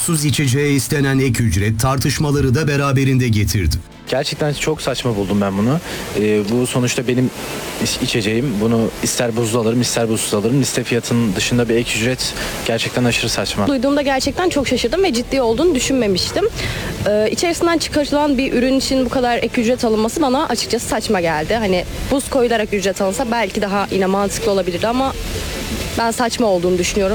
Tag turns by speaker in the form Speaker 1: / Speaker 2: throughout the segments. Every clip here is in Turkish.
Speaker 1: buzsuz içeceğe istenen ek ücret tartışmaları da beraberinde getirdi.
Speaker 2: Gerçekten çok saçma buldum ben bunu. Bu sonuçta benim içeceğim. Bunu ister buzlu alırım, ister buzsuz alırım. Liste fiyatının dışında bir ek ücret gerçekten aşırı saçma.
Speaker 3: Duyduğumda gerçekten çok şaşırdım ve ciddi olduğunu düşünmemiştim. İçerisinden çıkarılan bir ürün için bu kadar ek ücret alınması bana açıkçası saçma geldi. Hani buz koyularak ücret alınsa belki daha yine mantıklı olabilirdi ama ben saçma olduğunu düşünüyorum.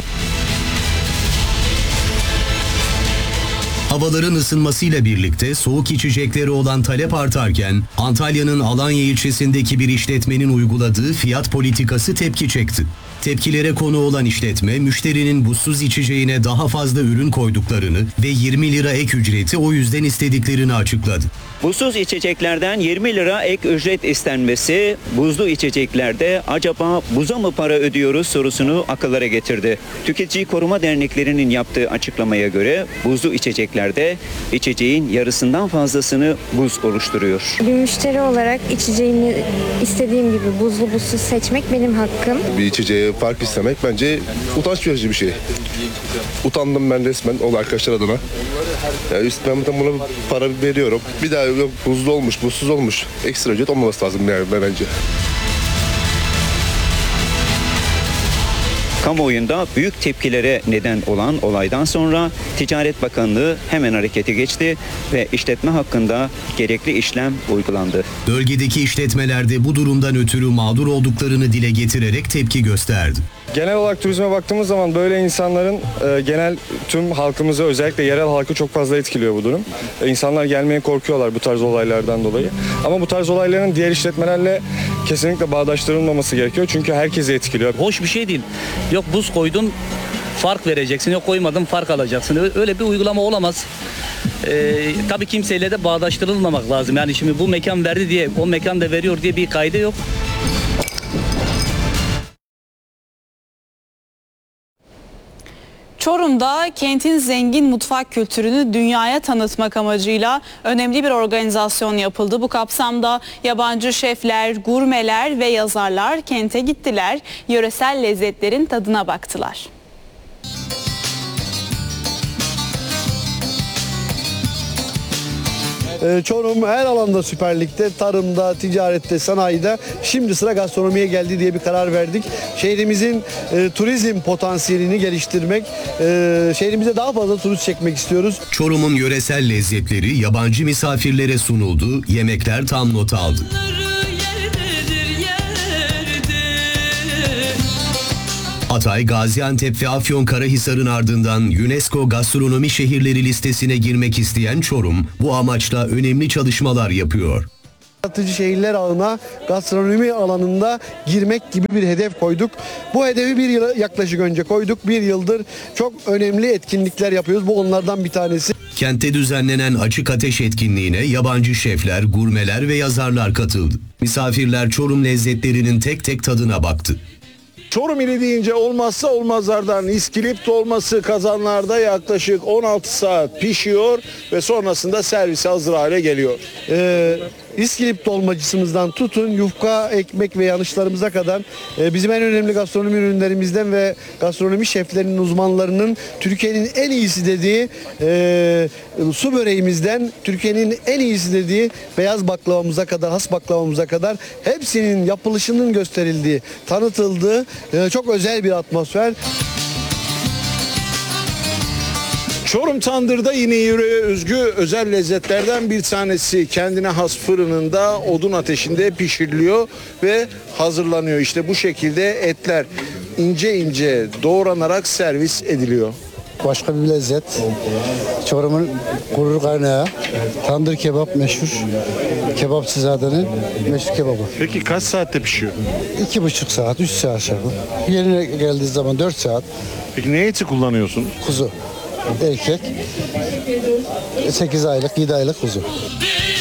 Speaker 1: Havaların ısınmasıyla birlikte soğuk içeceklere olan talep artarken Antalya'nın Alanya ilçesindeki bir işletmenin uyguladığı fiyat politikası tepki çekti. Tepkilere konu olan işletme, müşterinin buzsuz içeceğine daha fazla ürün koyduklarını ve 20 lira ek ücreti o yüzden istediklerini açıkladı.
Speaker 4: Buzsuz içeceklerden 20 lira ek ücret istenmesi, buzlu içeceklerde acaba buza mı para ödüyoruz sorusunu akıllara getirdi. Tüketici Koruma Derneklerinin yaptığı açıklamaya göre buzlu içeceklerde içeceğin yarısından fazlasını buz oluşturuyor.
Speaker 5: Bir müşteri olarak içeceğimi istediğim gibi buzlu buzsuz seçmek benim hakkım.
Speaker 6: Bir içeceğe fark istemek bence utanç verici bir şey. Utandım ben resmen o arkadaşlar adına. Yani ben buna para veriyorum. Bir daha yok buzlu olmuş, buzsuz olmuş. Ekstra ücret olmaması lazım yani bence.
Speaker 4: Kamuoyunda büyük tepkilere neden olan olaydan sonra Ticaret Bakanlığı hemen harekete geçti ve işletme hakkında gerekli işlem uygulandı.
Speaker 1: Bölgedeki işletmelerde bu durumdan ötürü mağdur olduklarını dile getirerek tepki gösterdi.
Speaker 7: Genel olarak turizme baktığımız zaman böyle insanların genel tüm halkımızı özellikle yerel halkı çok fazla etkiliyor bu durum. İnsanlar gelmeye korkuyorlar bu tarz olaylardan dolayı. Ama bu tarz olayların diğer işletmelerle kesinlikle bağdaştırılmaması gerekiyor. Çünkü herkesi etkiliyor.
Speaker 8: Hoş bir şey değil. Yok buz koydun fark vereceksin, yok koymadın fark alacaksın. Öyle bir uygulama olamaz. Tabii kimseyle de bağdaştırılmamak lazım. Yani şimdi bu mekan verdi diye o mekan da veriyor diye bir kaydı yok.
Speaker 9: Çorum'da kentin zengin mutfak kültürünü dünyaya tanıtmak amacıyla önemli bir organizasyon yapıldı. Bu kapsamda yabancı şefler, gurmeler ve yazarlar kente gittiler, yöresel lezzetlerin tadına baktılar.
Speaker 10: Çorum her alanda Süper Lig'de, tarımda, ticarette, sanayide, şimdi sıra gastronomiye geldi diye bir karar verdik. Şehrimizin turizm potansiyelini geliştirmek, şehrimize daha fazla turist çekmek istiyoruz.
Speaker 1: Çorum'un yöresel lezzetleri yabancı misafirlere sunuldu, yemekler tam not aldı. Hatay, Gaziantep ve Afyonkarahisar'ın ardından UNESCO gastronomi şehirleri listesine girmek isteyen Çorum, bu amaçla önemli çalışmalar yapıyor.
Speaker 10: Yaratıcı şehirler ağına gastronomi alanında girmek gibi bir hedef koyduk. Bu hedefi bir yıl yaklaşık önce koyduk. Bir yıldır çok önemli etkinlikler yapıyoruz. Bu onlardan bir tanesi.
Speaker 1: Kentte düzenlenen açık ateş etkinliğine yabancı şefler, gurmeler ve yazarlar katıldı. Misafirler Çorum lezzetlerinin tek tek tadına baktı.
Speaker 11: Çorum ili deyince olmazsa olmazlardan İskilip dolması kazanlarda yaklaşık 16 saat pişiyor ve sonrasında servise hazır hale geliyor.
Speaker 10: İskilip dolmacısımızdan tutun yufka, ekmek ve yanışlarımıza kadar bizim en önemli gastronomi ürünlerimizden ve gastronomi şeflerinin, uzmanlarının Türkiye'nin en iyisi dediği su böreğimizden Türkiye'nin en iyisi dediği beyaz baklavamıza kadar, has baklavamıza kadar hepsinin yapılışının gösterildiği, tanıtıldığı çok özel bir atmosfer.
Speaker 11: Çorum Tandır'da yine yüreğe özgü özel lezzetlerden bir tanesi. Kendine has fırınında odun ateşinde pişiriliyor ve hazırlanıyor. İşte bu şekilde etler ince ince doğranarak servis ediliyor.
Speaker 12: Başka bir lezzet. Çorum'un gurur kaynağı. Tandır kebap meşhur. Kebapçızade'nin meşhur kebabı.
Speaker 11: Peki kaç saatte pişiyor?
Speaker 12: 2,5 saat, 3 saat aşağı. Yerine geldiği zaman 4 saat.
Speaker 11: Peki ne eti kullanıyorsunuz?
Speaker 12: Kuzu. Erkek. 8 aylık, 7 aylık kuzu.